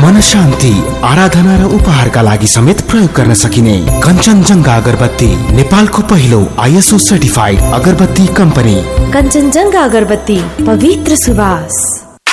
मन शान्ति, आराधना र उपहारका लागि समेत प्रयोग गर्न सकिने कञ्चनजङ्घा अगरबत्ती नेपालको पहिलो ISO सर्टिफाइड अगरबत्ती कम्पनी। कञ्चनजङ्घा अगरबत्ती, पवित्र सुवास।